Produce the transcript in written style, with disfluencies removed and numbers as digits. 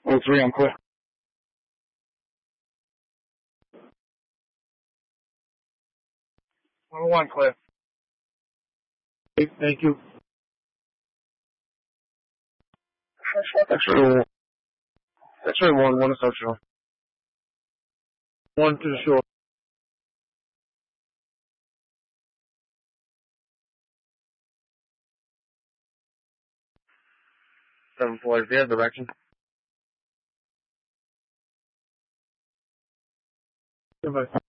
03, I'm clear. Number 1, clear. Thank you. X-ray 1 is offshore. 1 to the shore. 7-4 is there, direction. 7-5.